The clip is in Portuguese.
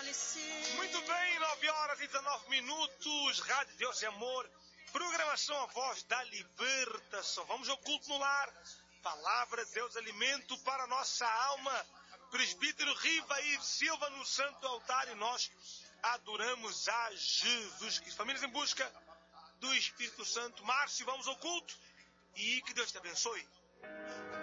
fortalecer. Muito bem, 9h19, Rádio Deus e Amor, programação A Voz da Libertação. Vamos ao culto no lar, palavra de Deus, alimento para a nossa alma. Presbítero Rivair Silva no santo altar e nós adoramos a Jesus Cristo. Famílias em busca do Espírito Santo. Márcio, vamos ao culto e que Deus te abençoe.